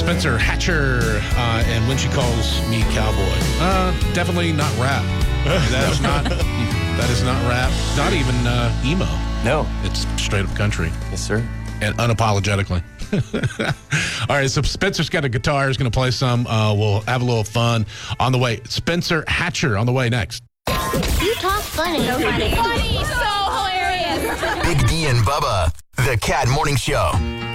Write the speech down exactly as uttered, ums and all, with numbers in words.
Spencer Hatcher, uh, and When She Calls Me Cowboy. Uh, definitely not rap. That is not. That is not rap. Not even uh, emo. No. It's straight up country. Yes, sir. And unapologetically. All right, so Spencer's got a guitar. He's going to play some. Uh, we'll have a little fun on the way. Spencer Hatcher on the way next. You talk funny. So funny. Funny, so hilarious. Big D and Bubba, the Cat Morning Show.